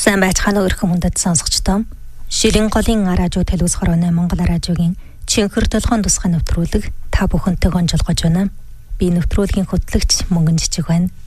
Сайн байцгаана өрхөн хүндэт сонсогчдоо. Шилийн голын радио телевиз хорооны Монгол радиогийн Чинхэр толгойн тусгай нэвтрүүлэг та бүхэнтэйг онцолгож байна. Би нэвтрүүлгийн хөтлөгч Мөнгөн Жижиг байна.